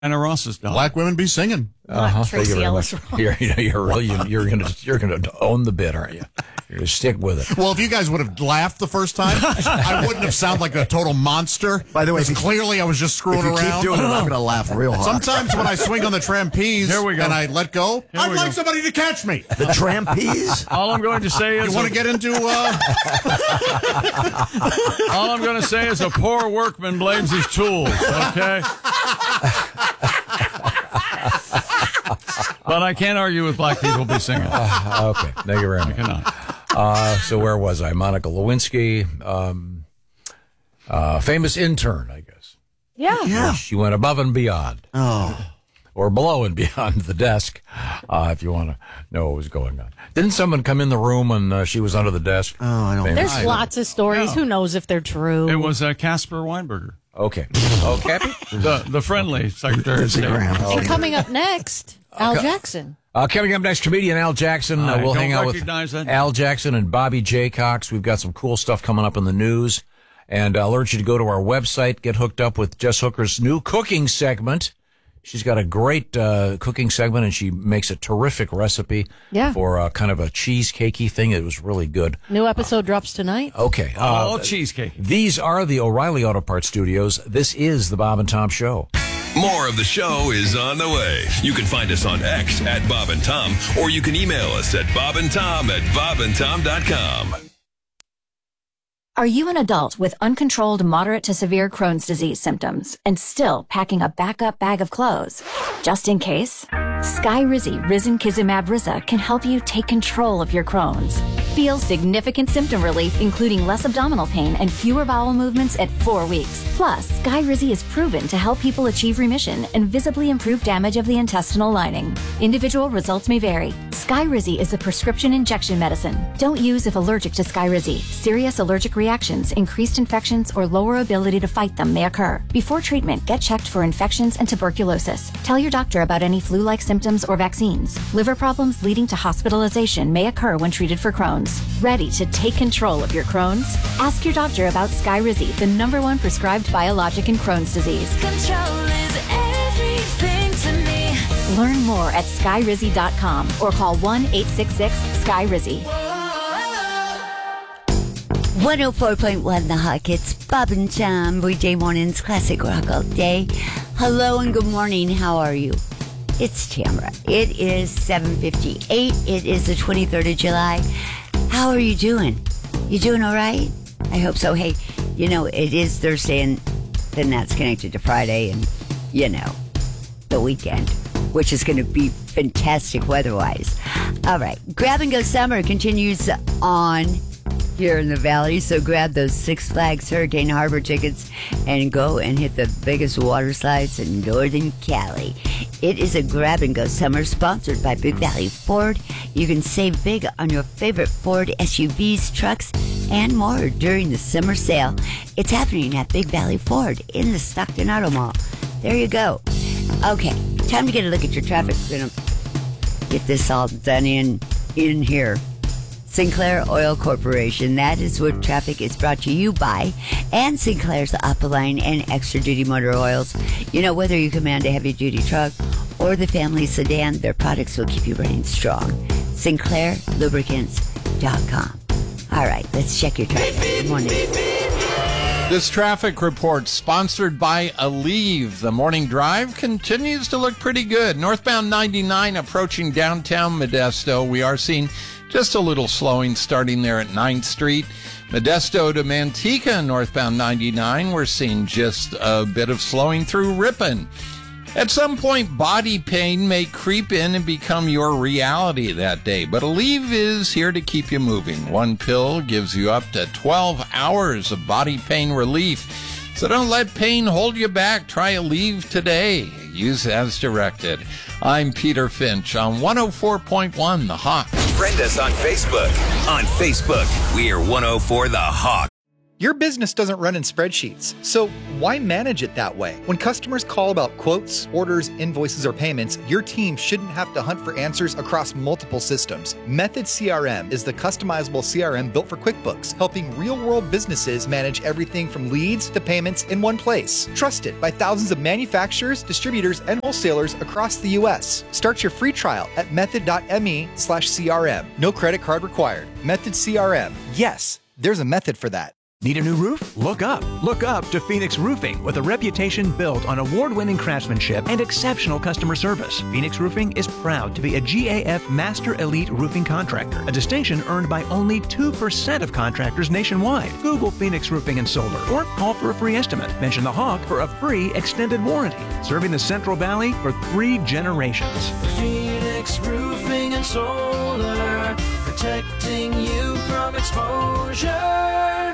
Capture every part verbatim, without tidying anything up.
Diana Ross's daughter. Black women be singing. Uh-huh. Tracy Thank you very Ellis much. Ross. You're, you know, you're really you're going to you're going to own the bit, aren't you? You're going to stick with it. Well, if you guys would have laughed the first time, I wouldn't have sounded like a total monster. By the way, if because you- clearly I was just screwing If you around. keep doing it, I'm going to laugh real hard. Sometimes when I swing on the trapeze Here we go. and I let go, Here I'd we like go. somebody to catch me. The trapeze? All I'm going to say is You want to get into... Uh, all I'm going to say is a poor workman blames his tools. Okay. But I can't argue with black people be singing. Uh, okay, thank you very I much. cannot. Uh, so where was I? Monica Lewinsky, um, uh, famous intern, I guess. Yeah. Yeah. She went above and beyond. Oh. Or below and beyond the desk, uh, if you want to know what was going on. Didn't someone come in the room and uh, she was under the desk? Oh, I don't Famous. There's lots of stories. Yeah. Who knows if they're true? It was uh, Casper Weinberger, Okay. Oh, Cappy? the the friendly Secretary of Lindsey State. Graham. And coming up next, Al Jackson. Uh, coming up next, comedian Al Jackson. Uh, I we'll don't hang out with recognize that. Al Jackson and Bobby J. Cox. We've got some cool stuff coming up in the news. And I'll urge you to go to our website, get hooked up with Jess Hooker's new cooking segment. She's got a great uh, cooking segment, and she makes a terrific recipe Yeah. for uh, kind of a cheesecakey thing. It was really good. New episode drops tonight. Okay. Uh, Oh, cheesecake. These are the O'Reilly Auto Parts Studios. This is the Bob and Tom Show. More of the show is on the way. You can find us on X at Bob and Tom, or you can email us at bobandtom at bob and tom dot com. Are you an adult with uncontrolled moderate to severe Crohn's disease symptoms and still packing a backup bag of clothes? Just in case, Skyrizi Risankizumab Riza can help you take control of your Crohn's. Feel significant symptom relief, including less abdominal pain and fewer bowel movements at four weeks. Plus, Skyrizi is proven to help people achieve remission and visibly improve damage of the intestinal lining. Individual results may vary. Skyrizi is a prescription injection medicine. Don't use if allergic to Skyrizi. Serious allergic reactions, increased infections, or lower ability to fight them may occur. Before treatment, get checked for infections and tuberculosis. Tell your doctor about any flu-like symptoms or vaccines. Liver problems leading to hospitalization may occur when treated for Crohn's. Ready to take control of your Crohn's? Ask your doctor about Skyrizi, the number one prescribed biologic in Crohn's disease. Control is everything to me. Learn more at skyrizi dot com or call one eight six six Sky Rizzy. one oh four point one The Hawk. It's Bob and Tom, weekday mornings, classic rock all day. Hello and good morning. How are you? It's Tamara. It is seven fifty-eight. It is the twenty-third of July. How are you doing? You doing all right? I hope so. Hey, you know, it is Thursday, and then that's connected to Friday and, you know, the weekend, which is going to be fantastic weather-wise. All right. Grab and Go Summer continues on here in the Valley, so grab those Six Flags Hurricane Harbor tickets and go and hit the biggest water slides in Northern Cali. It is a Grab and Go Summer sponsored by Big Valley Ford. You can save big on your favorite Ford S U Vs, trucks, and more during the summer sale. It's happening at Big Valley Ford in the Stockton Auto Mall. There you go. Okay, time to get a look at your traffic. We're going to get this all done in, in here. Sinclair Oil Corporation. That is what traffic is brought to you by. And Sinclair's Apoline and Extra Duty Motor Oils. You know, whether you command a heavy duty truck or the family sedan, their products will keep you running strong. Sinclair Lubricants dot com. All right, let's check your traffic. Good morning. This traffic report sponsored by Aleve. The morning drive continues to look pretty good. Northbound ninety-nine approaching downtown Modesto. We are seeing just a little slowing starting there at ninth Street. Modesto to Manteca, northbound ninety-nine. We're seeing just a bit of slowing through Ripon. At some point, body pain may creep in and become your reality that day, but Aleve is here to keep you moving. One pill gives you up to twelve hours of body pain relief. So don't let pain hold you back. Try Aleve today. Use as directed. I'm Peter Finch on one oh four point one The Hawk. Friend us on Facebook. On Facebook, we're one oh four The Hawk. Your business doesn't run in spreadsheets, so why manage it that way? When customers call about quotes, orders, invoices, or payments, your team shouldn't have to hunt for answers across multiple systems. Method C R M is the customizable C R M built for QuickBooks, helping real-world businesses manage everything from leads to payments in one place. Trusted by thousands of manufacturers, distributors, and wholesalers across the U S. Start your free trial at method.me slash CRM. No credit card required. Method C R M. Yes, there's a method for that. Need a new roof? Look up. Look up to Phoenix Roofing, with a reputation built on award-winning craftsmanship and exceptional customer service. Phoenix Roofing is proud to be a G A F Master Elite Roofing Contractor, a distinction earned by only two percent of contractors nationwide. Google Phoenix Roofing and Solar or call for a free estimate. Mention the Hawk for a free extended warranty. Serving the Central Valley for three generations. Phoenix Roofing and Solar, protecting you from exposure.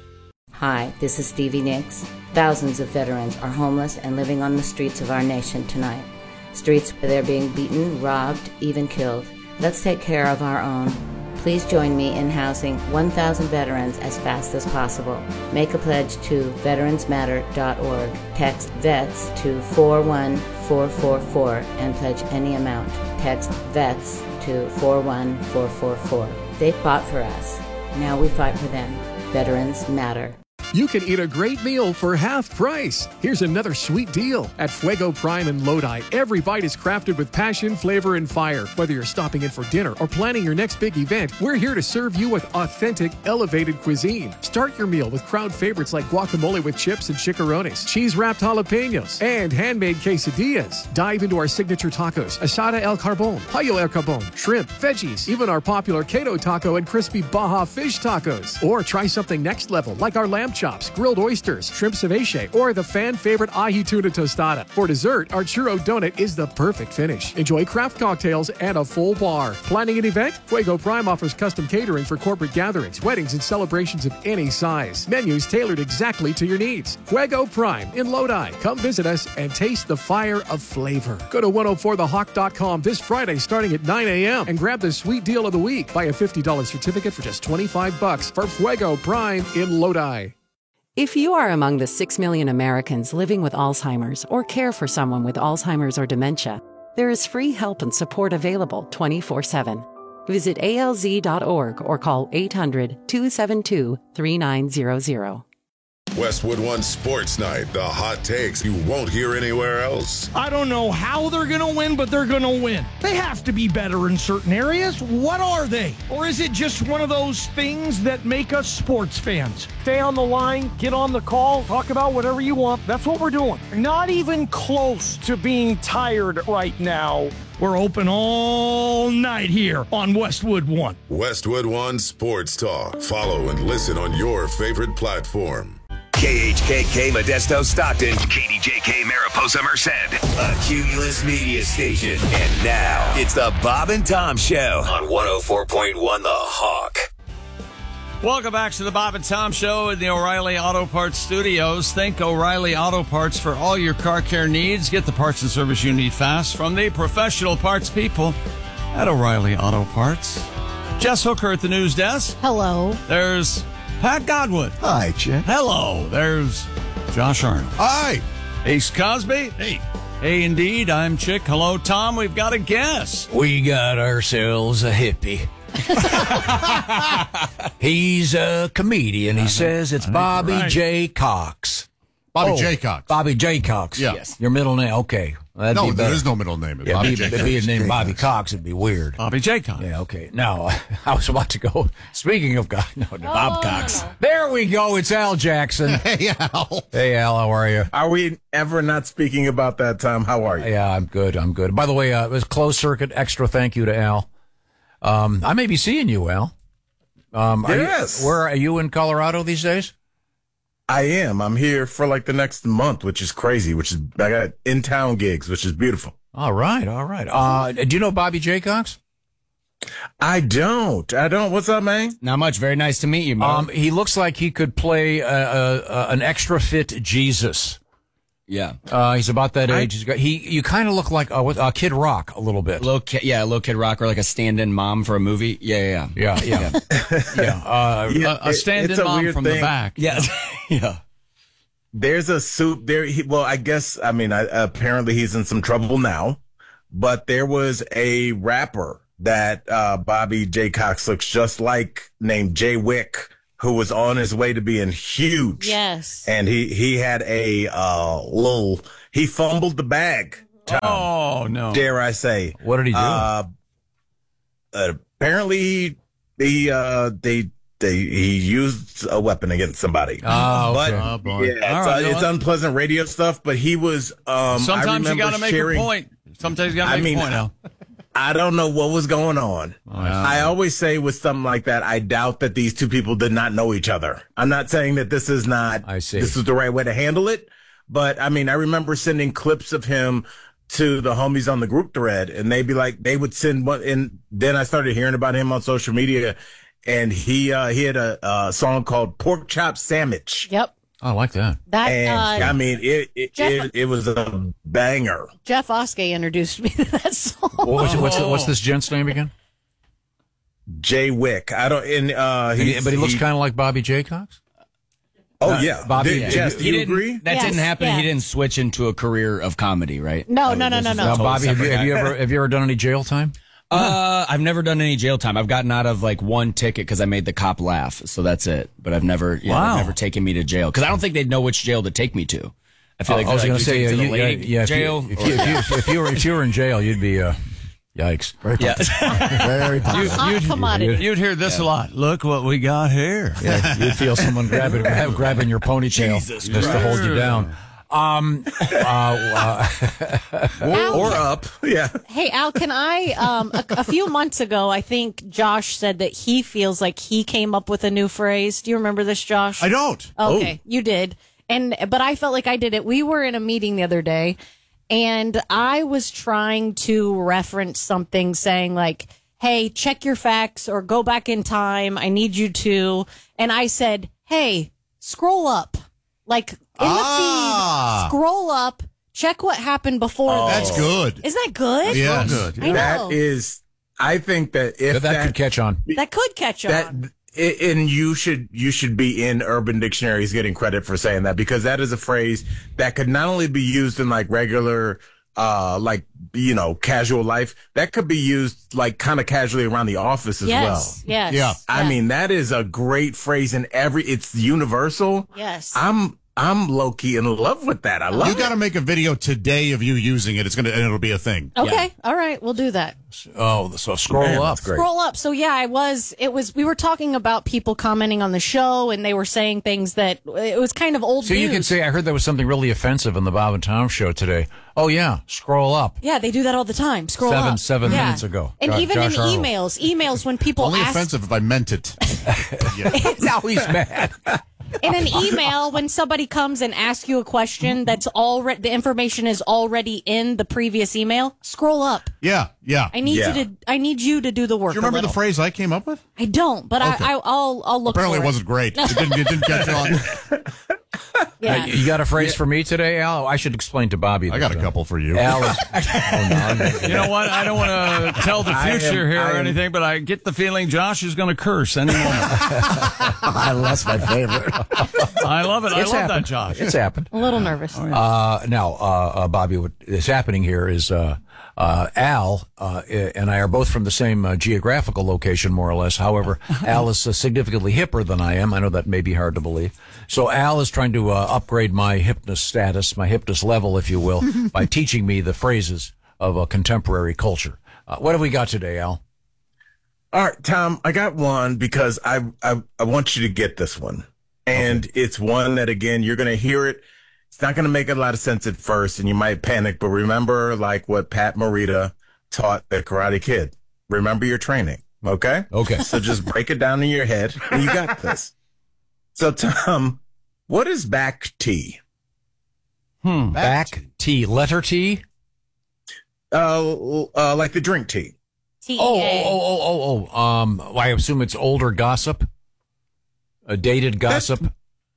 Hi, this is Stevie Nicks. Thousands of veterans are homeless and living on the streets of our nation tonight. Streets where they're being beaten, robbed, even killed. Let's take care of our own. Please join me in housing one thousand veterans as fast as possible. Make a pledge to veterans matter dot org. Text VETS to four one four four four and pledge any amount. Text VETS to four one four four four. They fought for us. Now we fight for them. Veterans matter. You can eat a great meal for half price. Here's another sweet deal. At Fuego Prime in Lodi, every bite is crafted with passion, flavor, and fire. Whether you're stopping in for dinner or planning your next big event, we're here to serve you with authentic, elevated cuisine. Start your meal with crowd favorites like guacamole with chips and chicharrones, cheese-wrapped jalapenos, and handmade quesadillas. Dive into our signature tacos, asada el carbon, pollo el carbon, shrimp, veggies, even our popular Kato taco and crispy Baja fish tacos. Or try something next level like our lamb chops, grilled oysters, shrimp ceviche, or the fan favorite ahi tuna tostada. For dessert, our churro donut is the perfect finish. Enjoy craft cocktails and a full bar. Planning an event? Fuego Prime offers custom catering for corporate gatherings, weddings, and celebrations of any size. Menus tailored exactly to your needs. Fuego Prime in Lodi. Come visit us and taste the fire of flavor. Go to one oh four the hawk dot com this Friday starting at nine a.m. and grab the sweet deal of the week. Buy a fifty dollars certificate for just twenty-five bucks for Fuego Prime in Lodi. If you are among the six million Americans living with Alzheimer's or care for someone with Alzheimer's or dementia, there is free help and support available twenty-four seven. Visit A L Z dot org or call eight hundred two seven two three nine zero zero. Westwood One Sports Night, the hot takes you won't hear anywhere else. I don't know how they're going to win, but they're going to win. They have to be better in certain areas. What are they? Or is it just one of those things that make us sports fans? Stay on the line, get on the call, talk about whatever you want. That's what we're doing. Not even close to being tired right now. We're open all night here on Westwood One. Westwood One Sports Talk. Follow and listen on your favorite platform. K H K K Modesto Stockton, K D J K Mariposa Merced, a Cumulus Media Station. And now, it's the Bob and Tom Show on one oh four point one The Hawk. Welcome back to the Bob and Tom Show in the O'Reilly Auto Parts Studios. Thank O'Reilly Auto Parts for all your car care needs. Get the parts and service you need fast from the professional parts people at O'Reilly Auto Parts. Jess Hooker at the news desk. Hello. There's Pat Godwood. Hi, Chick. Hello. There's Josh Arnold. Hi. Ace Cosby. Hey. Hey, indeed. I'm Chick. Hello, Tom. We've got a guest. We got ourselves a hippie. He's a comedian. He says it's Bobby right. J. Cox. Bobby oh, J. Cox. Bobby J. Cox. Yeah. Yes. Your middle name. Okay. Well, no, be there better. is no middle name. It's Yeah, Bobby be, J. if Cox. he had named J. Bobby Cox. Cox, it'd be weird. Bobby J. Cox. Yeah, okay. Now, I was about to go. Speaking of God, no, no, Bob Cox. no, no. There we go. It's Al Jackson. Hey, Al. Hey, Al, how are you? Are we ever not speaking about that, Tom? How are you? Yeah, I'm good. I'm good. By the way, uh, it was closed circuit. Extra thank you to Al. Um, I may be seeing you, Al. Um, are yes. You, where are you in Colorado these days? I am. I'm here for like the next month, which is crazy, which is, I got in-town gigs, which is beautiful. All right. All right. Uh, do you know Bobby J. Cox? I don't. I don't. What's up, man? Not much. Very nice to meet you, man. Um, he looks like he could play uh, uh, uh, an extra fit Jesus. Yeah. Uh, he's about that age. He's got, he, you kind of look like uh, what- uh, Kid Rock a little bit. Little kid, yeah, little Kid Rock, or like a stand-in mom for a movie. Yeah, yeah, Yeah, yeah. yeah. Uh, Yeah, a, a it- stand-in it's a mom weird from the thing. back. yeah, yeah. There's a soup there. He, well, I guess, I mean, I, apparently he's in some trouble now, but there was a rapper that, uh, Bobby J. Cox looks just like, named Jay Wick, who was on his way to being huge. Yes. And he, he had a, uh, little, he fumbled the bag. Tom, Oh, no. dare I say. What did he do? Uh, apparently he, he, uh, they, they, he used a weapon against somebody. Oh, But, okay. Oh, boy. yeah, All it's, right, uh, you know it's what? unpleasant radio stuff, but he was, um, Sometimes I you remember got to make sharing, a point. Sometimes you got to I make mean, a point, Al. I don't know what was going on. I always say with something like that, I doubt that these two people did not know each other. I'm not saying that this is not, I see. this is the right way to handle it. But I mean, I remember sending clips of him to the homies on the group thread, and they'd be like, they would send one. And then I started hearing about him on social media, and he, uh, he had a, a song called Pork Chop Sandwich. Yep. I like that. That And uh, I mean, it, it, Jeff- it, it was a banger. Jeff Oskey introduced me to that song. What was, what's, the, what's this gent's name again? Jay Wick. I don't, and, uh, And he- he's- but he looks he- kind of like Bobby J. Cox? Oh, yeah. Bobby, Did- yeah. Jess, do He you didn't- agree? That Yes, didn't happen. yeah. He didn't switch into a career of comedy, right? No, That no, was- no, this no, is no. a Now, total Bobby, have you, separate have you guy. ever have you ever done any jail time? Uh, I've never done any jail time. I've gotten out of like one ticket because I made the cop laugh, so that's it. But I've never, yeah, Wow. they've never taken me to jail because I don't think they'd know which jail to take me to. I feel like I was like, going to do you say, take uh, me to you, the yeah, lady yeah, if you- jail. If you, if, you, if, you were, if you were in jail, you'd be, uh, yikes. Very yeah, Very You, Hot you'd, commodity. you'd hear this a lot. Look what we got here. Yeah, you'd feel someone grabbing grabbing your ponytail Jesus just to hold you down. Um, uh, uh, Or up. Yeah. Hey, Al, can I, um, a, a few months ago, I think Josh said that he feels like he came up with a new phrase. Do you remember this, Josh? I don't. Okay, you did. And, but I felt like I did it. We were in a meeting the other day and I was trying to reference something saying like, hey, check your facts or go back in time. I need you to. And I said, hey, scroll up. Like in Ah. the feed, scroll up, check what happened before. Oh. this. That's good. Is that good? Yes. Good. I know. That is, I think that if that, that, could catch on. That could catch that, on. I- and you should you should be in Urban Dictionaries getting credit for saying that, because that is a phrase that could not only be used in like regular uh like you know casual life, that could be used like kind of casually around the office as Yes. well. Yes. Yeah. I Yeah. mean, that is a great phrase in every, it's universal. Yes. I'm I'm low key in love with that. I love You it. got to make a video today of you using it. It's gonna and it'll be a thing. Okay. All right. We'll do that. Oh, so scroll Man, up. that's great. Scroll up. So yeah, I was, it was, we were talking about people commenting on the show and they were saying things that it was kind of old So news. you could say, I heard there was something really offensive in the Bob and Tom show today. Oh, yeah, scroll up. Yeah, they do that all the time. Scroll Seven- up. seven Yeah. minutes ago. And Jo- even Josh in Arnold. emails, emails when people Only ask offensive if I meant it. Now he's mad. in an email when somebody comes and asks you a question that's already, the information is already in the previous email, scroll up. Yeah, yeah. I need Yeah. you to, I need you to do the work. Do you remember a the little. phrase I came up with? I don't, but Okay. I, I, I'll, I'll look Apparently, for it wasn't great. It didn't, it didn't catch on. Yeah. Uh, you got a phrase for me today, Al? I should explain to Bobby. I got a that, uh, couple for you. Al is, oh, no, You know what? I don't want to tell the I future am- here I or am- anything, but I get the feeling Josh is going to curse any moment. That's my favorite. I love it. I It's love happened. that, Josh. It's happened. A little nervous. Uh, now, uh, uh, Bobby, what is happening here is uh, uh, Al uh, and I are both from the same uh, geographical location, more or less. However, Al is uh, significantly hipper than I am. I know that may be hard to believe. So Al is trying to uh, upgrade my hipness status, my hipness level, if you will, by teaching me the phrases of a contemporary culture. Uh, what have we got today, Al? All right, Tom, I got one because I, I, I want you to get this one. And okay. It's one that, again, you're going to hear it. It's not going to make a lot of sense at first and you might panic, but remember like what Pat Morita taught the Karate Kid. Remember your training. Okay. Okay. So just break it down in your head and you got this. So Tom, what is back T? Hmm. Back, back T. Letter T? Uh, uh, like the drink tea. T E A. Oh, oh, oh, oh, oh, oh. Um, I assume it's older gossip? A dated gossip?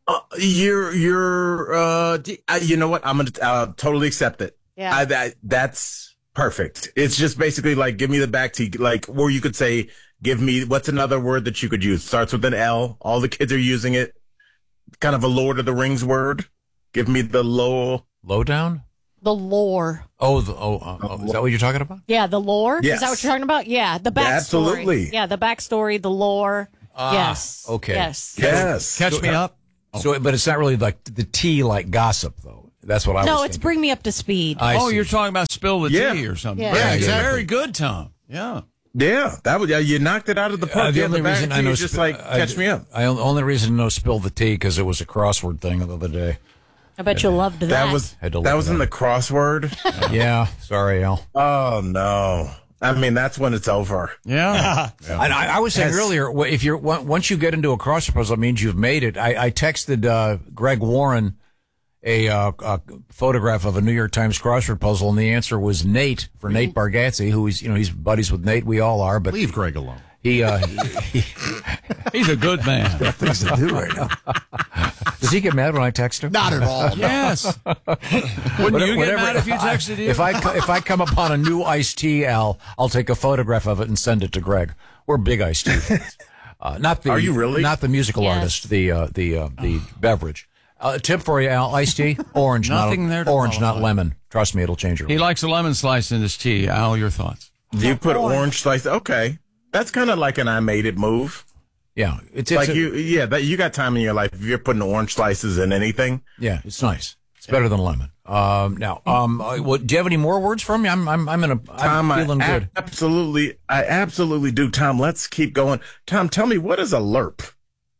Uh, you're you're uh, d- uh, you know what? I'm gonna uh, totally accept it. Yeah. I, that that's perfect. It's just basically like give me the back tea, like or you could say give me what's another word that you could use starts with an L. All the kids are using it. Kind of a Lord of the Rings word. Give me the low lowdown. The lore. Oh, the, oh, uh, oh, is that what you're talking about? Yeah, the lore. Yes. Is that what you're talking about? Yeah, the backstory. Yeah, absolutely. Yeah, the backstory, the lore. Ah, yes. okay. Yes. Yes. Catch So- me up. So, but it's not really like the tea, like gossip, though. That's what I was. No, thinking. it's bring me up to speed. I oh, see. you're talking about spill the Yeah. tea or something. Yeah. Very Yeah, good. exactly. Very good, Tom. Yeah. Yeah, that was yeah. You knocked it out of the Uh, park. the Yeah, only back reason tea I know is just sp- like I- catch me up. I the only reason I know spill the tea because it was a crossword thing the other day. I bet you loved that. That was Had to that look was it in the up. crossword. Yeah, sorry, Al. Oh no! I mean, that's when it's over. Yeah. And I, I was saying Yes. earlier, wh- if you're on- once you get into a crossword puzzle, it means you've made it. I, I texted uh, Greg Warren a, uh, a photograph of a New York Times crossword puzzle, and the answer was Nate for Nate Bargatze, who is you know he's buddies with Nate. We all are, but Leave Greg alone. he, uh, he, He's a good man. Things to do right now. does he get mad when I text him? Not at all. Yes. Wouldn't you get mad if you texted him? If I co- if I come upon a new iced tea, Al, I'll take a photograph of it and send it to Greg. We're big iced tea fans. Uh, not the Are you really? Not the musical Yes. artist, the uh, the uh, the beverage. Uh, tip for you, Al: iced tea, orange, Nothing not there to orange, not qualify. lemon. Trust me, it'll change your. He life. likes a lemon slice in his tea. Al, your thoughts? Do you put orange slice? Okay, that's kind of like an I made it move. Yeah, it's, it's Like a- you, yeah, that you got time in your life if you're putting orange slices in anything. Yeah, it's nice. It's better than lemon. Um, now, um, uh, well, do you have any more words for me? I'm I'm I'm in a Tom, I'm feeling I good. absolutely, I absolutely do. Tom, let's keep going. Tom, tell me what is a LERP?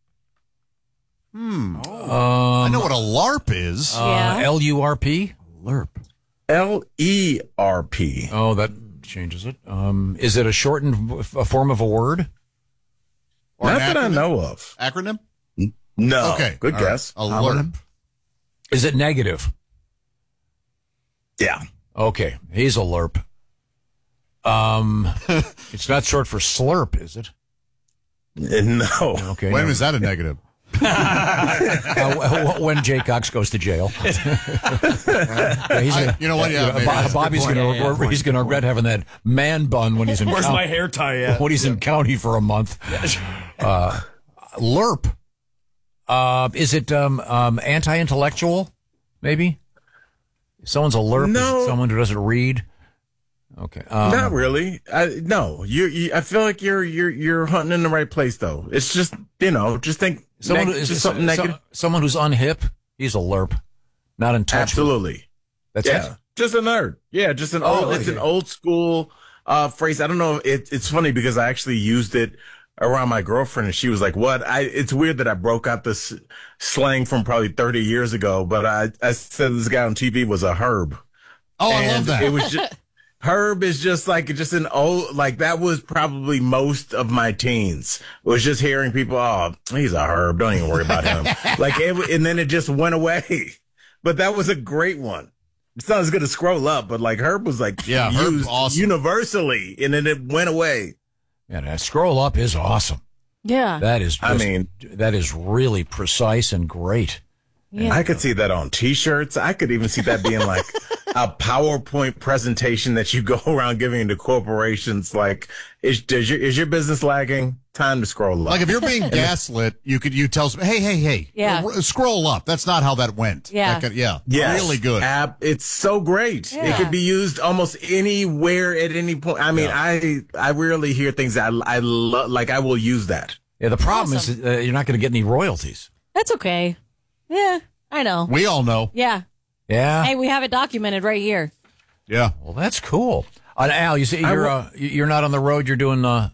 Hmm. Um, I know what a LARP is. Uh, Yeah. L U R P. LARP. L E R P. Oh, that changes it. Um, is it a shortened v- a form of a word? Or Not an that I acronym? know of. Acronym? No. Okay. Good All right. guess. A LARP. Is it negative? Yeah. Okay, he's a LERP. Um, it's not short for slurp, is it? No. Okay. When no. is that a negative? Uh, when Jay Cox goes to jail. Yeah, he's gonna, I- you know what? Yeah, maybe Bo- that's a good Bobby's point. going Yeah, to yeah, he's going to regret having that man bun when he's in. Where's count- my hair tie at? When he's in county for a month. Uh, LERP. Uh, is it um, um, anti-intellectual? Maybe. If someone's a LERP. No. Is it someone who doesn't read. Okay. Um, Not really. I, no, you, you. I feel like you're you're you're hunting in the right place, though. It's just you know, just think Someone neg- who is just something so- negative. someone who's unhip. He's a LERP. Not in touch. with- Absolutely. That's yeah, it. just a nerd. Yeah, just an Oh, old. It's an okay. old school uh, phrase. I don't know. It, it's funny because I actually used it around my girlfriend, and she was like, "What?" I. It's weird that I broke out this slang from probably thirty years ago, but I I said this guy on T V was a herb. Oh, I And love that. It was just. Herb is just like just an old like that was probably most of my teens was just hearing people, oh, he's a herb, don't even worry about him. Like it, and then it just went away. But that was a great one. It's not as good as Scroll Up, but like Herb was like Yeah, Herb, used awesome. universally, and then it went away. Yeah, that Scroll Up is awesome. Yeah. That is. I just- mean- that is really precise and great. Yeah. I could see that on T-shirts. I could even see that being like a PowerPoint presentation that you go around giving to corporations. Like, is does your is your business lagging? Time to scroll up. Like if you're being gaslit, you could you tell some, hey, hey, hey, Yeah. r- scroll up. That's not how that went. Yeah. That could- yeah, Yes. really good. Ab- it's so great. It Yeah. could be used almost anywhere at any point. I mean, I I rarely hear things that I, I love. Like I will use that. Yeah, the problem Awesome. is uh, you're not going to get any royalties. That's okay. Yeah, I know. We all know. Yeah. Yeah. Hey, we have it documented right here. Yeah. Well, that's cool. Uh, Al, you see, I you're will- uh, you're not on the road. You're doing. Uh,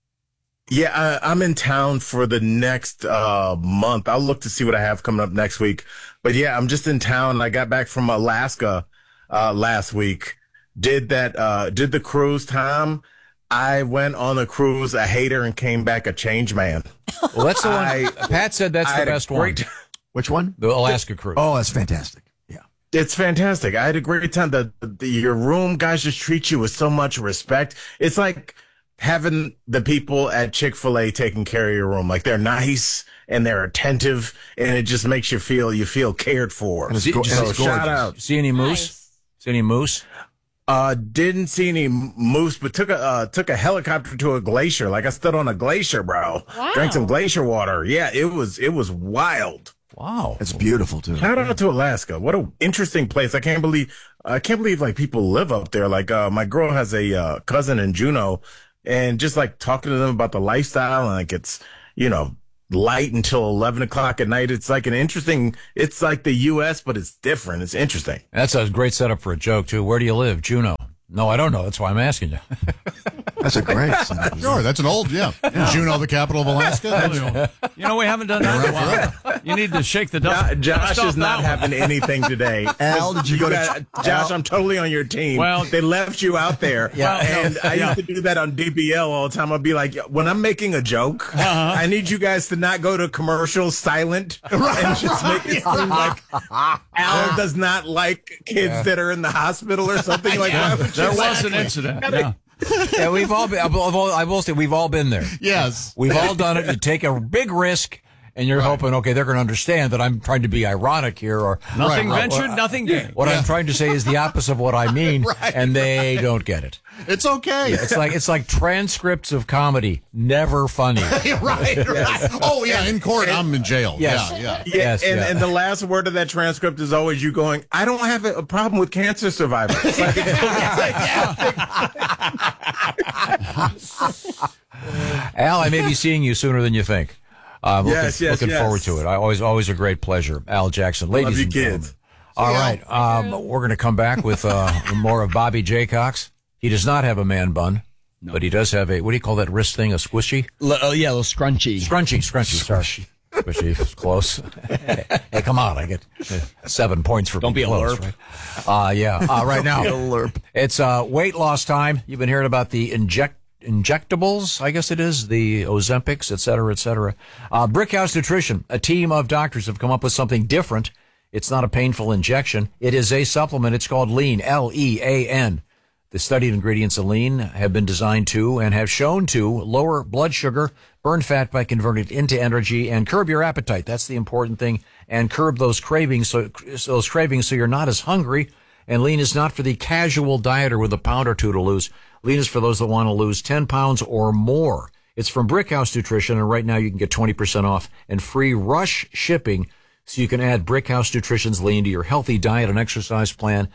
Yeah, I, I'm in town for the next uh, month. I'll look to see what I have coming up next week. But yeah, I'm just in town. I got back from Alaska uh, last week. Did that? Uh, did the cruise, Tom? I went on a cruise, a hater, and came back a changed man. well, that's the one. I- Pat said that's I the had a best one. great- Which one? The Alaska cruise. Oh, that's fantastic. Yeah. It's fantastic. I had a great time. The, the your room guys just treat you with so much respect. It's like having the people at Chick-fil-A taking care of your room. Like, they're nice and they're attentive, and it just makes you feel you feel cared for. And it's go- so and it's shout gorgeous. out. See any moose? See any moose? Uh, didn't see any moose, but took a uh, took a helicopter to a glacier. Like, I stood on a glacier, bro. Wow. Drank some glacier water. Yeah, it was it was wild. Wow, it's beautiful too. Shout out to Alaska. What an interesting place. I can't believe I can't believe like people live up there. Like, uh, my girl has a uh, cousin in Juneau, and just like talking to them about the lifestyle, and like it's, you know, light until eleven o'clock at night. It's like an interesting, it's like the U S, but it's different. It's interesting. That's a great setup for a joke, too. Where do you live? Juneau. No, I don't know. That's why I'm asking you. That's a great setup. Sure, that's an old, yeah. yeah. Juneau, the capital of Alaska. You know, we haven't done that in a while. You need to shake the dust. Jo- Josh dust is off not that having one. anything today. Al, did you go to got, Josh, I'm totally on your team. Well- they left you out there. Yeah. And I Yeah. used to do that on D B L all the time. I'd be like, when I'm making a joke, Uh-huh. I need you guys to not go to commercial silent and just make it seem like Al does not like kids Yeah. that are in the hospital or something like Yeah. that. There was an incident. Yeah. Yeah, we've all been, I will I will say we've all been there. Yes. We've all done it. You take a big risk, and you're hoping, okay, they're going to understand that I'm trying to be ironic here, or Nothing or- ventured, or- nothing gained. What I'm trying to say is the opposite of what I mean, Right, and they don't get it. It's okay. It's like it's like transcripts of comedy, never funny. right, right. Oh, yeah, in court, I'm in jail. Yes. Yeah, yeah. Yeah, Yes, and, yeah. and the last word of that transcript is always you going, I don't have a, a problem with cancer survivors. Like, it's, it's like, Al, I may be seeing you sooner than you think. I'm Yes, looking, yes, looking yes. forward to it. I always, always a great pleasure. Al Jackson, ladies Love you and kids. gentlemen. All right, um, we're going to come back with uh, more of Bobby Jaycox. He does not have a man bun, but he does have a, what do you call that wrist thing, a squishy? L- oh, yeah, a little scrunchy. Scrunchy, scrunchy, sorry. Squishy, it's close. Hey, hey, come on, I get uh, seven points for Don't being be a close, lerp. right? Uh, yeah, uh, right now, Be a lerp. it's uh, weight loss time. You've been hearing about the inject injectables, I guess it is, the Ozempics, et cetera, et cetera. Uh, Brickhouse Nutrition, a team of doctors have come up with something different. It's not a painful injection. It is a supplement. It's called Lean, L E A N. The studied ingredients of Lean have been designed to and have shown to lower blood sugar, burn fat by converting it into energy, and curb your appetite. That's the important thing. And curb those cravings, so those cravings, so you're not as hungry. And Lean is not for the casual dieter with a pound or two to lose. Lean is for those that want to lose ten pounds or more. It's from Brickhouse Nutrition, and right now you can get twenty percent off and free rush shipping, so you can add Brickhouse Nutrition's Lean to your healthy diet and exercise plan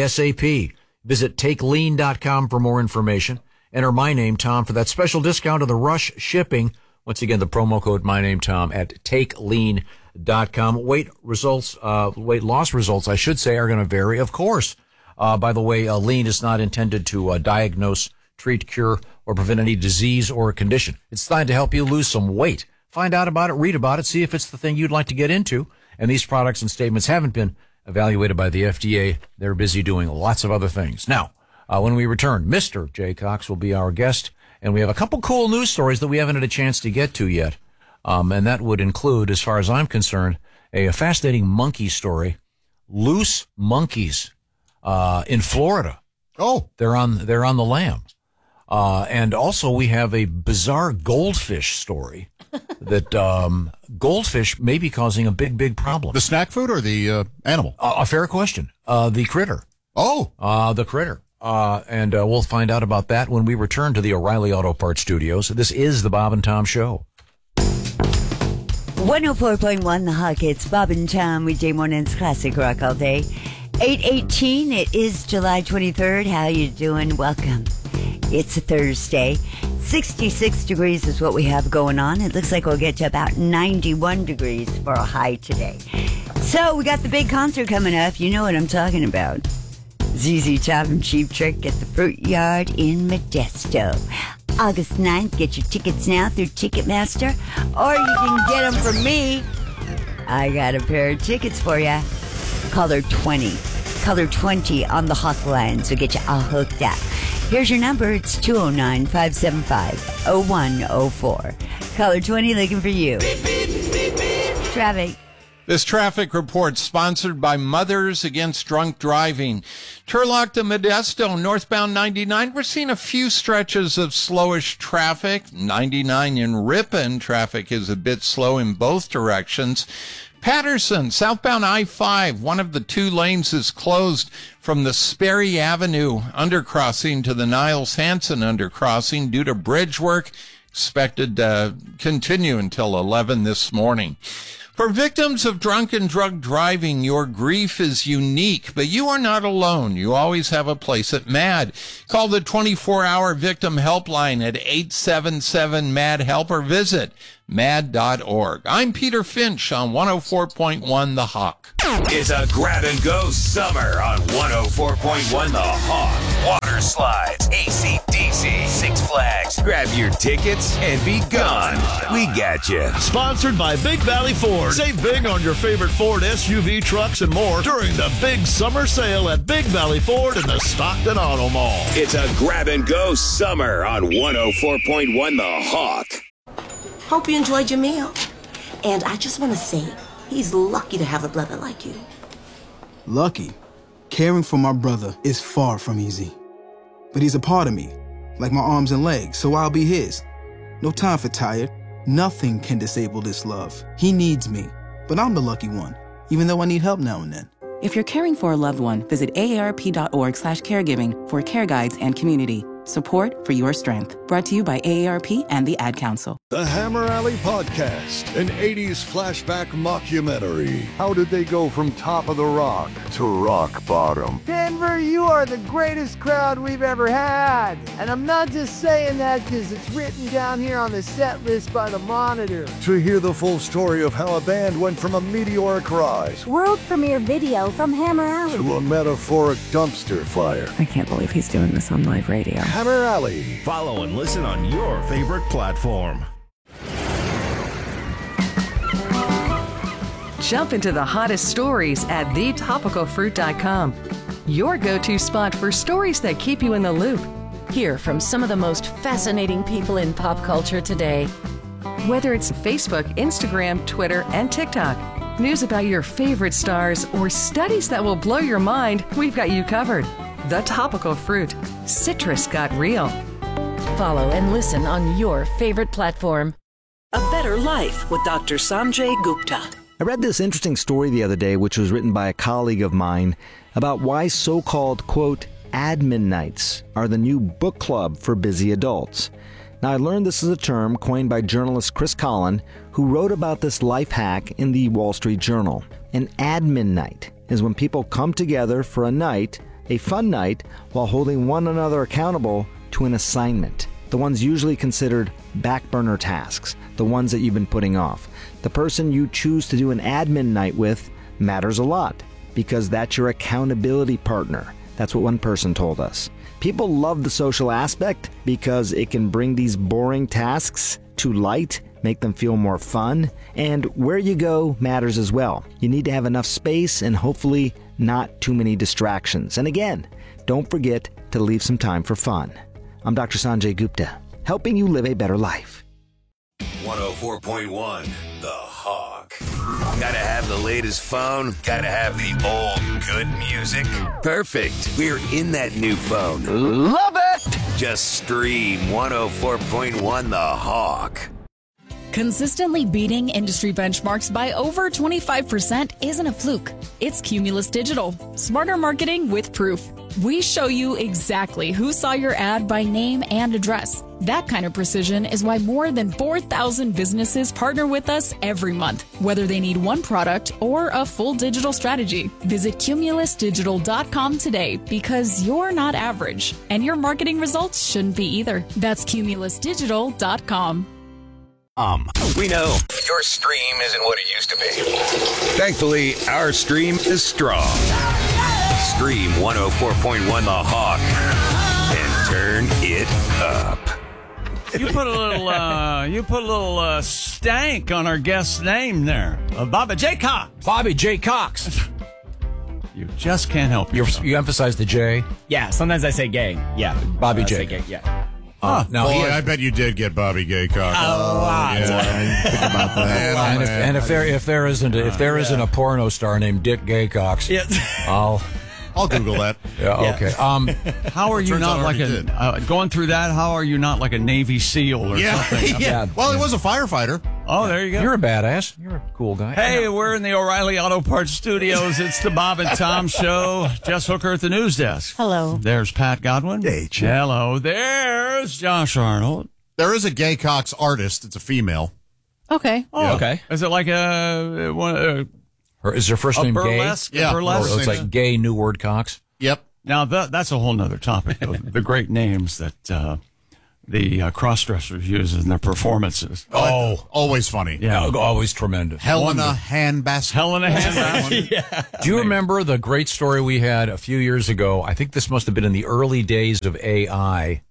ASAP. Visit take lean dot com for more information. Enter my name, Tom, for that special discount on the rush shipping. Once again, the promo code my name, Tom, at take lean dot com. Weight results, uh, weight loss results, I should say, are going to vary, of course. Uh, by the way, uh, Lean is not intended to uh, diagnose, treat, cure, or prevent any disease or condition. It's designed to help you lose some weight. Find out about it, read about it, see if it's the thing you'd like to get into. And these products and statements haven't been evaluated by the F D A. They're busy doing lots of other things. Now, uh, when we return, Mister Jaycox will be our guest, and we have a couple cool news stories that we haven't had a chance to get to yet. Um, and that would include, as far as I'm concerned, a, a fascinating monkey story. Loose monkeys uh, in Florida. Oh, they're on they're on the lam. Uh, and also, we have a bizarre goldfish story that um, goldfish may be causing a big, big problem. The snack food or the uh, animal? Uh, a fair question. Uh, the critter. Oh. Uh, the critter. Uh, and uh, we'll find out about that when we return to the O'Reilly Auto Parts Studios. This is the Bob and Tom Show. one oh four point one The Hawk. It's Bob and Tom with Jay Morning's Classic Rock all day. eight eighteen. It is July twenty-third. How you doing? Welcome. It's a Thursday. sixty-six degrees is what we have going on. It looks like we'll get to about ninety-one degrees for a high today. So we got the big concert coming up. You know what I'm talking about. Z Z Top and Cheap Trick at the Fruit Yard in Modesto. August ninth. Get your tickets now through Ticketmaster, or you can get them from me. I got a pair of tickets for you. Color twenty. Color twenty on the Hawk line, so get you all hooked up. Here's your number. It's two oh nine, five seven five, oh one oh four. Color twenty looking for you. Traffic. This traffic report sponsored by Mothers Against Drunk Driving. Turlock to Modesto, northbound ninety-nine. We're seeing a few stretches of slowish traffic. ninety-nine in Ripon, traffic is a bit slow in both directions. Patterson, southbound I five, one of the two lanes is closed from the Sperry Avenue undercrossing to the Niles Hansen undercrossing due to bridge work, expected to continue until eleven this morning. For victims of drunk and drug driving, your grief is unique, but you are not alone. You always have a place at MAD. Call the twenty-four hour victim helpline at eight seven seven MAD HELP or visit mad dot org. I'm Peter Finch on one oh four point one The Hawk. It's a grab and go summer on one oh four point one The Hawk. Water slides, A C D C, Six Flags. Grab your tickets and be gone. We got you. Sponsored by Big Valley Ford. Save big on your favorite Ford S U V trucks and more during the big summer sale at Big Valley Ford in the Stockton Auto Mall. It's a grab and go summer on one oh four point one The Hawk. Hope you enjoyed your meal. And I just want to say, he's lucky to have a brother like you. Lucky? Caring for my brother is far from easy. But he's a part of me, like my arms and legs, so I'll be his. No time for tired. Nothing can disable this love. He needs me, but I'm the lucky one, even though I need help now and then. If you're caring for a loved one, visit A A R P dot org slash caregiving for care guides and community. Support for your strength. Brought to you by A A R P and the Ad Council. The Hammer Alley Podcast, an eighties flashback mockumentary. How did they go from top of the rock to rock bottom? Denver, you are the greatest crowd we've ever had. And I'm not just saying that because it's written down here on the set list by the Monitor. To hear the full story of how a band went from a meteoric rise world premiere video from Hammer Alley to a metaphoric dumpster fire. I can't believe he's doing this on live radio. Hammer Alley. Follow and listen on your favorite platform. Jump into the hottest stories at the topical fruit dot com. Your go-to spot for stories that keep you in the loop. Hear from some of the most fascinating people in pop culture today. Whether it's Facebook, Instagram, Twitter, and TikTok, news about your favorite stars, or studies that will blow your mind, we've got you covered. The Topical Fruit. Citrus got real. Follow and listen on your favorite platform. A Better Life with Doctor Sanjay Gupta. I read this interesting story the other day, which was written by a colleague of mine, about why so-called, quote, admin nights are the new book club for busy adults. Now, I learned this is a term coined by journalist Chris Collin, who wrote about this life hack in the Wall Street Journal. An admin night is when people come together for a night, a fun night, while holding one another accountable to an assignment. The ones usually considered back burner tasks, the ones that you've been putting off. The person you choose to do an admin night with matters a lot because that's your accountability partner. That's what one person told us. People love the social aspect because it can bring these boring tasks to light, make them feel more fun, and where you go matters as well. You need to have enough space and hopefully not too many distractions. And again, don't forget to leave some time for fun. I'm Doctor Sanjay Gupta, helping you live a better life. one oh four point one The Hawk. Gotta have the latest phone, gotta have the old good music. Perfect. We're in that new phone. Love it! Just stream one oh four point one The Hawk. Consistently beating industry benchmarks by over twenty-five percent isn't a fluke. It's Cumulus Digital. Smarter marketing with proof. We show you exactly who saw your ad by name and address. That kind of precision is why more than four thousand businesses partner with us every month, whether they need one product or a full digital strategy. Visit cumulus digital dot com today because you're not average, and your marketing results shouldn't be either. That's cumulus digital dot com. Um, we know your stream isn't what it used to be. Thankfully, our stream is strong. Stream one oh four point one The Hawk and turn it up. You put a little, uh, you put a little uh, stank on our guest's name there, uh, Bobby J. Cox. Bobby J. Cox. You just can't help yourself. You emphasize the J. Yeah, sometimes I say gay. Yeah, Bobby I J. say gay. Yeah. Uh, now, Boy, he has- I bet you did get Bobby Gaycock. A lot. Yeah, I didn't think about that. And if, and if there if there isn't a, if there isn't a porno star named Dick Gaycox, I'll I'll Google that. Yeah, Yeah. okay. Um, How are you Turns out not I like already a did. uh, going through that? How are you not like a Navy SEAL or Yeah, something? yeah. Well, he was a firefighter. Oh, there you go. You're a badass. You're a cool guy. Hey, we're in the O'Reilly Auto Parts studios. It's the Bob and Tom Show. Jess Hooker at the news desk. Hello. There's Pat Godwin. Hey, Chip. Hello. There's Josh Arnold. There is a Gaycox artist. It's a female. Okay. Oh, okay. Is it like a one? A, Her, is her first a name burlesque? Gay? A burlesque? Or it's like Gay New Word Cox. Yep. Now that that's a whole nother topic. Though. The great names that uh, the uh, cross-dressers use in their performances. Oh, always funny. Yeah, always tremendous. Helena Handbasket. Helena Handbasket. yeah. Do you remember the great story we had a few years ago? I think this must have been in the early days of A I.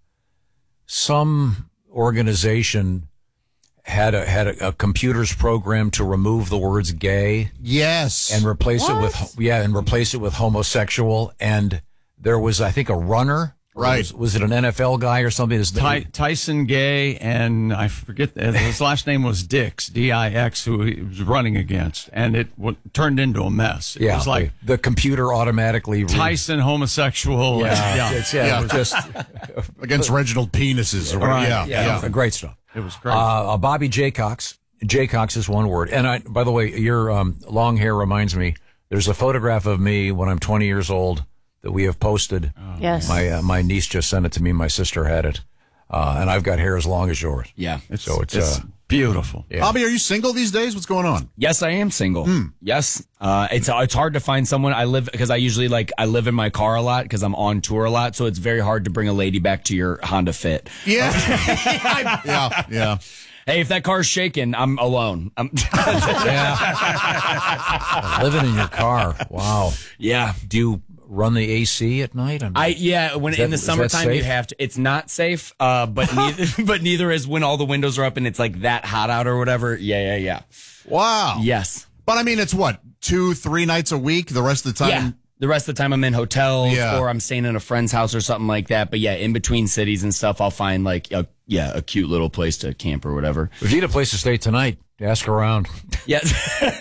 Some organization had a had a, a computer's program to remove the words gay. Yes. And replace What? it with yeah, and replace it with homosexual. And there was, I think, a runner. Right. Was, was it an N F L guy or something? His Ty- Tyson Gay, and I forget his last name was Dix, D I X, who he was running against, and it w- turned into a mess. It yeah, was like the, the computer automatically re- Tyson homosexual. Yeah, yeah, it's- yeah, it was just against Reginald Penises. Or Right. Yeah, yeah, yeah. great stuff. It was great. Uh, uh, Bobby Jaycox. Jaycox is one word. And I, by the way, your um, long hair reminds me. There's a photograph of me when I'm twenty years old that we have posted. Yes. My uh, my niece just sent it to me. My sister had it, uh, and I've got hair as long as yours. Yeah. So it's, it's uh, beautiful. yeah. Bobby, are you single these days? What's going on? Yes, I am single. Yes, uh, it's it's hard to find someone. I live because I usually like I live in my car a lot because I'm on tour a lot. So it's very hard to bring a lady back to your Honda Fit. Yeah. yeah, yeah. Hey, if that car's shaking, I'm alone. I'm yeah. Living in your car. Wow. Yeah. Do you run the A C at night? I, mean, I yeah. When is that- in the is that summertime you safe? have to. It's not safe. Uh, but neither but neither is when all the windows are up and it's like that hot out or whatever. Yeah, yeah, yeah. Wow. Yes. But I mean, it's what, two, three nights a week? The rest of the time? Yeah. The rest of the time I'm in hotels Yeah. or I'm staying in a friend's house or something like that. But yeah, in between cities and stuff, I'll find like a, yeah, a cute little place to camp or whatever. If you need a place to stay tonight, ask around. Yes.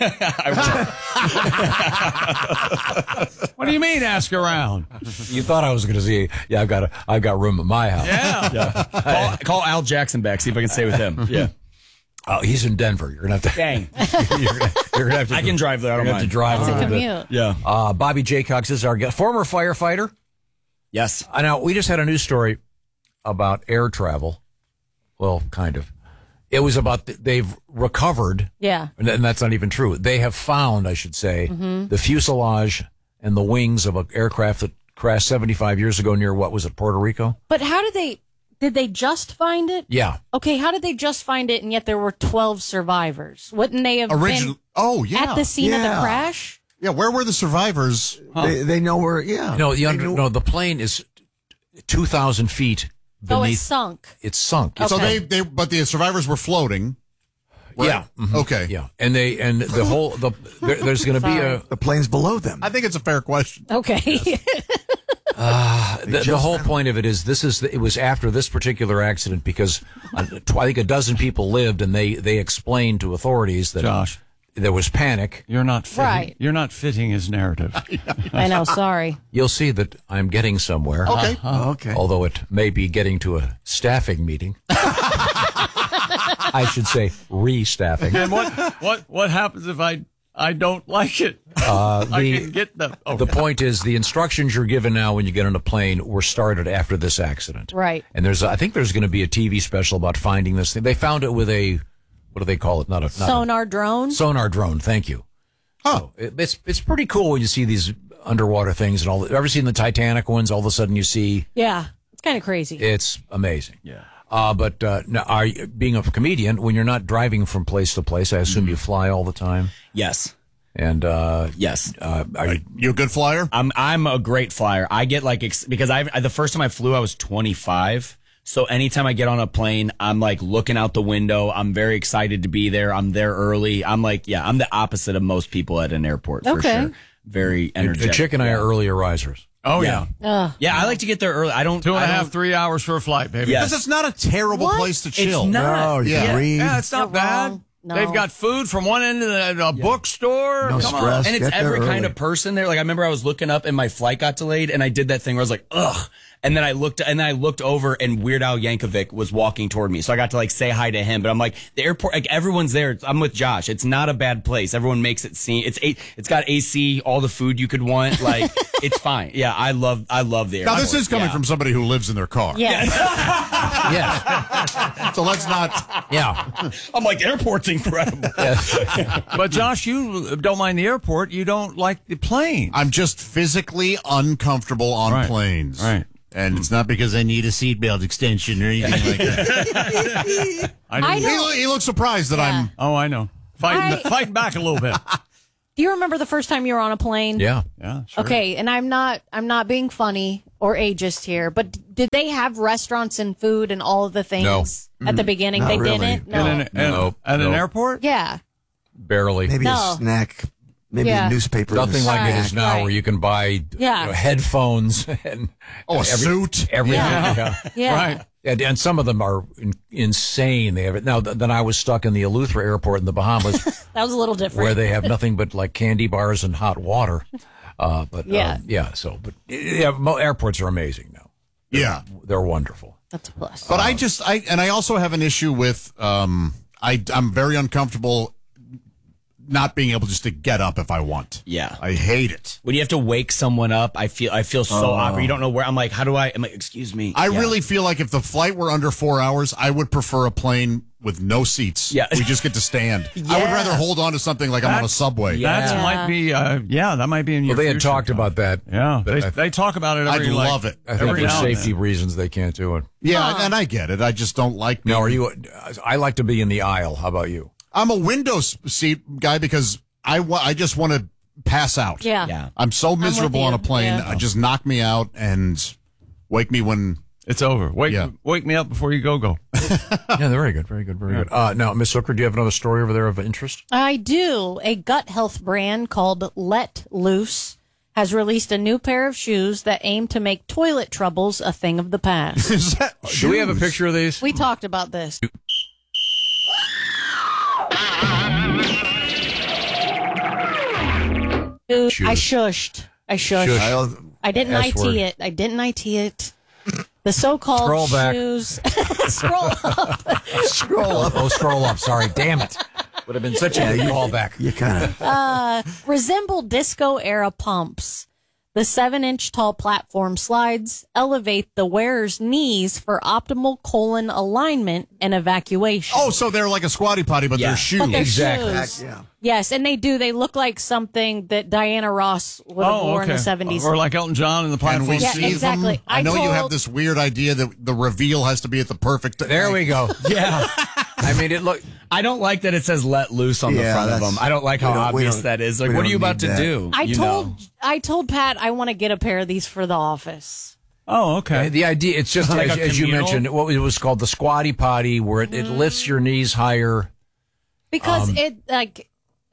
What do you mean, ask around? You thought I was going to say, yeah, I've got a, I've got room at my house. Yeah. call, call Al Jackson back, see if I can stay with him. Yeah. Oh, he's in Denver. You're gonna have to. Dang. you're gonna, you're gonna have to. I can drive there. I You're don't gonna have to mind. drive It's a a little bit. commute. Yeah. Uh, Bobby Jaycox is our guest, former firefighter. Yes. Uh, now we just had a news story about air travel. Well, kind of. It was about th- they've recovered, Yeah. and, and that's not even true. They have found, I should say, Mhm. the fuselage and the wings of an aircraft that crashed seventy-five years ago near what was it, Puerto Rico? But how did they? Did they just find it? Yeah. Okay, how did they just find it and yet there were twelve survivors? Wouldn't they have Original. been Oh, yeah. at the scene of the Yeah. crash? Yeah, where were the survivors? They, they know where, yeah. No, the They under, know- no, the plane is two thousand feet beneath. Oh, it sunk. It's sunk. So Okay. they, they, but the survivors were floating. Right? Yeah. Mhm. Okay. Yeah. And they, and the whole, the, there, there's going to be a, The plane's below them. I think it's a fair question. Okay. Uh, the, the just whole found- point of it is this is the, it was after this particular accident because uh, tw- I think a dozen people lived and they they explained to authorities that Josh, there was panic. you're not fitting, Right. You're not fitting his narrative. I know, sorry. You'll see that I'm getting somewhere. Okay. Oh, okay. Although it may be getting to a staffing meeting. I should say re-staffing. And what what what happens if I I don't like it? Uh, I the can get the oh, the point is the instructions you're given now when you get on a plane were started after this accident. Right. And there's I think there's going to be a T V special about finding this thing. They found it with a what do they call it? Not a not Sonar drone? a sonar drone. Thank you. Oh, it, it's it's pretty cool when you see these underwater things and all. that. Ever seen the Titanic ones? All of a sudden you see Yeah. It's kind of crazy. it's amazing. Yeah. Uh, but uh, now, are you, being a comedian, when you're not driving from place to place, I assume you fly all the time. Yes. And uh, Yes. uh, are you, You a good flyer? I'm I'm a great flyer. I get like ex- because I the first time I flew I was twenty-five. So anytime I get on a plane, I'm like looking out the window. I'm very excited to be there. I'm there early. I'm like, yeah, I'm the opposite of most people at an airport for Okay. sure. Very energetic. the chick and I Yeah. are earlier risers. Oh, yeah. Ugh. Yeah, I like to get there early. I don't. Two and I a half, don't- three hours for a flight, baby. Yes. Because it's not a terrible What? place to chill. It's not. No, you Yeah. can read. Yeah, it's not You're bad. wrong. No. They've got food from one end of the a bookstore. No Come on. stress. And it's Get there every kind early. of person there. Like I remember I was looking up and my flight got delayed and I did that thing where I was like, ugh. And then I looked and then I looked over and Weird Al Yankovic was walking toward me. So I got to like say hi to him. But I'm like, the airport, like everyone's there. I'm with Josh. It's not a bad place. Everyone makes it seem it's a, it's got A C, all the food you could want. Like it's fine. Yeah, I love I love the Now, airport. this is coming Yeah. from somebody who lives in their car. Yes. Yes. So let's not. Yeah. I'm like, the airport's incredible. But Josh, you don't mind the airport. You don't like the plane. I'm just physically uncomfortable on Right. planes. Right. And it's not because I need a seatbelt extension or anything like that. I I He, know. lo- he looks surprised that I'm. Oh, I know. Fighting, I- fighting back a little bit. Do you remember the first time you were on a plane? Yeah. Yeah. Sure. Okay, and I'm not I'm not being funny or ageist here, but did they have restaurants and food and all of the things at the beginning? not They really. didn't. No. At an, No, at an no. airport? Yeah. Barely. Maybe No. a snack, maybe Yeah. a newspaper. and a Nothing like it Right, is now, right. where you can buy you Yeah. know, headphones and Oh, a every- suit. everything. Yeah. Yeah. Yeah. Right. And, and some of them are in, insane. They have it now. Th- then I was stuck in the Eleuthera airport in the Bahamas, That was a little different. where they have nothing but like candy bars and hot water. Uh, but Yeah. uh, yeah. So, but yeah, mo- airports are amazing now. Yeah. They're wonderful. That's a plus. But I just, I, and I also have an issue with, um, I, I'm very uncomfortable not being able just to get up if I want. Yeah. I hate it. When you have to wake someone up, I feel I feel so awkward. You don't know where. I'm like, how do I? I'm like, excuse me. I Yeah. really feel like if the flight were under four hours, I would prefer a plane with no seats. Yeah. We just get to stand. I would Yeah. rather hold on to something like I'm on a That's- subway. Yeah. That might be, uh, yeah, that might be in your Well, they had future, talked Josh. about that. Yeah, but they, I, they talk about it I'd every like, love it. I think every for now and safety then. reasons they can't do it. Yeah, and I get it. I just don't like. Now, are being- you? I like to be in the aisle. How about you? I'm a window s- seat guy because I wa- I just want to pass out. Yeah. Yeah. I'm so with miserable on you. a plane. Yeah. I just knock me out and wake me when It's over. Wake, Yeah. wake me up before you go go. Yeah, very good, very good, very good. Uh, now, Miss Hooker, do you have another story over there of interest? I do. A gut health brand called Let Loose has released a new pair of shoes that aim to make toilet troubles a thing of the past. is that Do we have a shoes? picture of these? We talked about this. Dude, I shushed. I shushed. Shush. I'll- I didn't S I T word. it. I didn't I T it. The so-called Scroll back. shoes. Scroll up. Scroll up. Oh, scroll up. Sorry, damn it. Would have been such a good callback. You kind of. Uh, resemble disco-era pumps. The seven-inch tall platform slides elevate the wearer's knees for optimal colon alignment and evacuation. Oh, so they're like a squatty potty, but Yeah. they're shoes. But they're exactly. shoes. Yeah. Yes, and they do. They look like something that Diana Ross would have worn in the seventies. Or like Elton John in the Can we platform. Yeah, see exactly. them? I I know you have told- this weird idea that the reveal has to be at the perfect. There we go. Yeah. I mean, it look. I don't like that it says "let loose" on the Yeah, front of that's- them. I don't like how we don't- we obvious don't- that is. Like, we what are don't you about need to that. do? I You told know. I told Pat I want to get a pair of these for the office. Oh, okay. The idea, it's just Like as, a as you communal? mentioned, what it was called the squatty potty, where it, it lifts your knees higher. Because Um, it like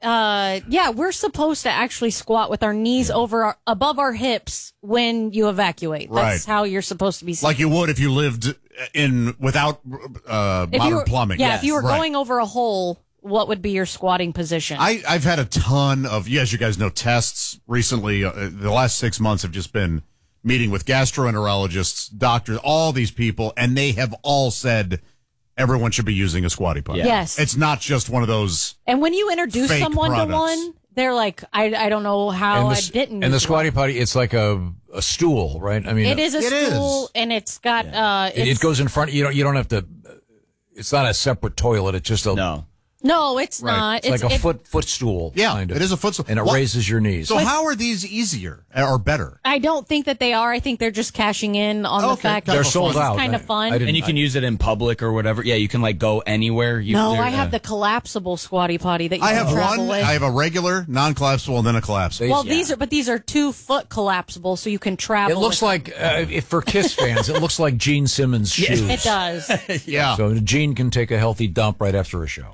uh yeah, we're supposed to actually squat with our knees over our, above our hips when you evacuate. That's Right. how you're supposed to be Like you would if you lived in without uh, if modern you were, plumbing. Yeah, if you were Right. going over a hole, what would be your squatting position? I, I've had a ton of, yes, you guys know, tests recently. Uh, the last six months have just been meeting with gastroenterologists, doctors, all these people, and they have all said everyone should be using a squatty potty. Yeah. Yes. It's not just one of those. and when you introduce Fake someone products. to one, they're like, I, I don't know how and I the, didn't. and the use squatty one. potty, it's like a, a stool, right? I mean, It is a It is. stool, and it's got uh, It, it's, it goes in front. You don't. You don't have to. It's not a separate toilet. It's just a. No. no, it's Right. not. It's, like a it- foot footstool. Yeah, kind of. it is a footstool. and it What- raises your knees. So how are these easier or better? I don't think that they are. I think they're just cashing in on the Okay. fact They're that sold it's out. kind I- of fun. I didn't- And you can use it in public or whatever. Yeah, you can like go anywhere. You, no, there- I have uh, the collapsible squatty potty that you I can have travel one. with. I have a regular, non-collapsible, and then a collapsible. well, yeah. these are, but these are two foot collapsible, so you can travel. It looks with like uh, if for Kiss fans, it looks like Gene Simmons' shoes. It does. yeah. So Gene can take a healthy dump right after a show. Uh,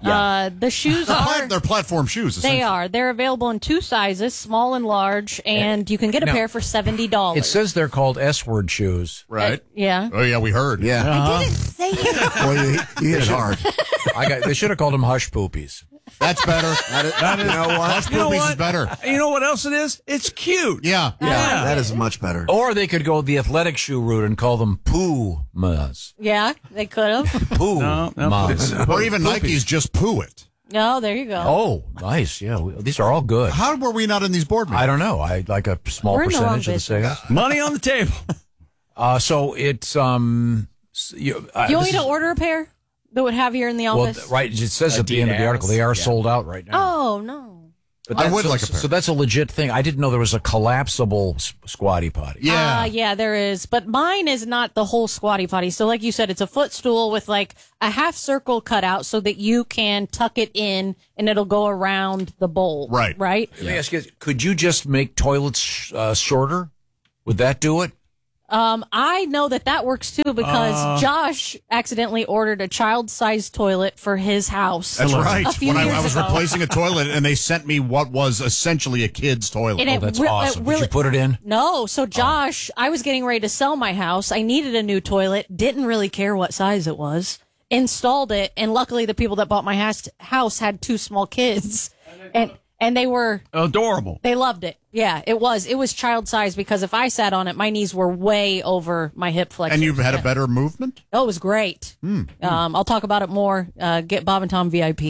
Uh, the shoes are. They're platform shoes. They are. They're available in two sizes, small and large, and you can get a Now, pair for seventy dollars. It says they're called S-word shoes. Right. Uh, yeah. Oh, yeah, we heard. Yeah. I didn't say it. Boy, you, you hit it hard. I got. They should have called them hush poopies. That's better. That is, That is, you know what? Hush You know Poopies what? is better. You know what else it is? It's cute. Yeah. Yeah, that is much better. Or they could go the athletic shoe route and call them Pumas. Yeah, they could have. Poo. No, no, Mas. Or even Poopies. Nike's just poo it. No, there you go. Oh, nice. Yeah, we- these are all good. How were we not in these board meetings? I don't know. I like a small We're in the wrong percentage of the business. sales. Money on the table. Uh, so it's um. s- You, uh, you want this me to is- order a pair that would have here in the Well, office? th- right. It says at the end of the article they are Yeah. sold out right now. Oh, no. But I that's- would so, like a pair. So that's a legit thing. I didn't know there was a collapsible s- squatty potty. Yeah. Uh, yeah, there is. But mine is not the whole squatty potty. So, like you said, it's a footstool with like a half circle cut out so that you can tuck it in and it'll go around the bowl. Right. Right? Let me ask you: could you just make toilets uh, shorter? Would that do it? Um, I know that that works too because Uh. Josh accidentally ordered a child-sized toilet for his house. That's right. A few When I, years I was ago. replacing a toilet, and they sent me what was essentially a kid's toilet. And it Oh, that's re- it awesome. Did really- you put it in? No. So Josh, I was getting ready to sell my house. I needed a new toilet. Didn't really care what size it was. Installed it, and luckily the people that bought my house house had two small kids, and and they were Adorable. they loved it. Yeah, it was it was child size because if I sat on it, my knees were way over my hip flexors. And you've had Yeah. a better movement? Oh, it was great. Hmm. Um, I'll talk about it more. Uh, get Bob and Tom V I P.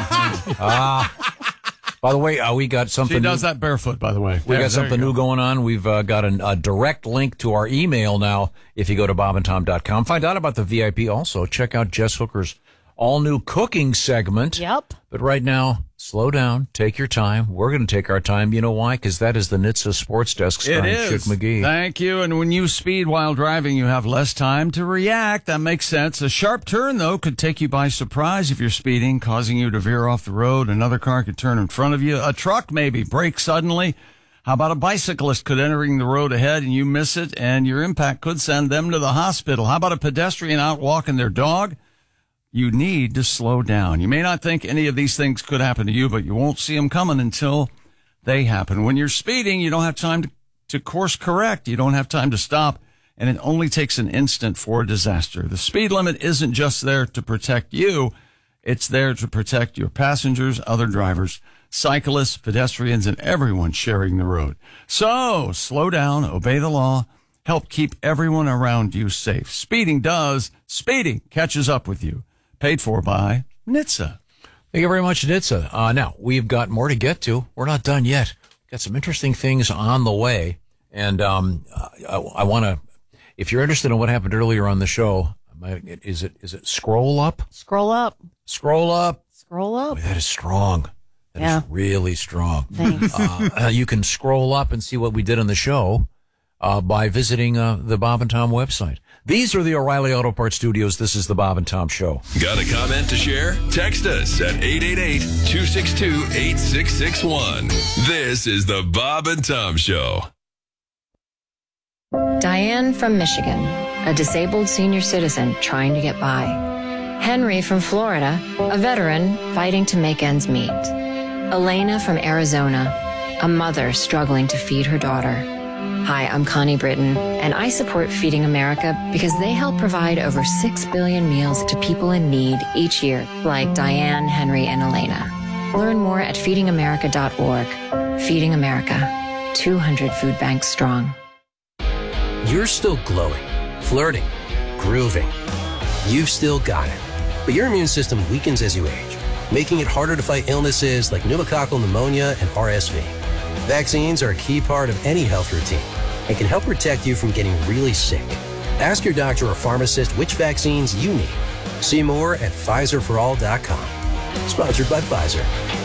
Ah. By the way, uh, we got something. She does new. that barefoot, by the way. We There- got something there you new going on. We've uh, got an, a direct link to our email now. If you go to bob and tom dot com, find out about the V I P. Also, check out Jess Hooker's all-new cooking segment. Yep. But right now, slow down. Take your time. We're going to take our time. You know why? Because that is the N H T S A Sports Desk It starring is. Chick McGee. Thank you. And when you speed while driving, you have less time to react. That makes sense. A sharp turn, though, could take you by surprise if you're speeding, causing you to veer off the road. Another car could turn in front of you. A truck maybe brake suddenly. How about a bicyclist could entering the road ahead and you miss it, and your impact could send them to the hospital? How about a pedestrian out walking their dog? You need to slow down. You may not think any of these things could happen to you, but you won't see them coming until they happen. When you're speeding, you don't have time to, to course correct. You don't have time to stop, and it only takes an instant for a disaster. The speed limit isn't just there to protect you. It's there to protect your passengers, other drivers, cyclists, pedestrians, and everyone sharing the road. So slow down, obey the law, help keep everyone around you safe. Speeding does. Speeding catches up with you. Paid for by N H T S A. Thank you very much, N H T S A. Uh, now, we've got more to get to. We're not done yet. Got some interesting things on the way. And um, I, I want to, if you're interested in what happened earlier on the show, is it is it scroll up? Scroll up. Scroll up. Scroll up. Boy, that is strong. That Yeah. is really strong. Thanks. Uh, uh, you can scroll up and see what we did on the show uh, by visiting uh, the Bob and Tom website. These are the O'Reilly Auto Parts Studios. This is the Bob and Tom Show. Got a comment to share? Text us at eight eight eight, two six two, eight six six one. This is the Bob and Tom Show. Diane from Michigan, a disabled senior citizen trying to get by. Henry from Florida, a veteran fighting to make ends meet. Elena from Arizona, a mother struggling to feed her daughter. Hi, I'm Connie Britton, and I support Feeding America because they help provide over six billion meals to people in need each year, like Diane, Henry, and Elena. Learn more at feeding america dot org. Feeding America, two hundred food banks strong. You're still glowing, flirting, grooving. You've still got it. But your immune system weakens as you age, making it harder to fight illnesses like pneumococcal pneumonia and R S V. Vaccines are a key part of any health routine and can help protect you from getting really sick. Ask your doctor or pharmacist which vaccines you need. See more at Pfizer for all dot com. Sponsored by Pfizer.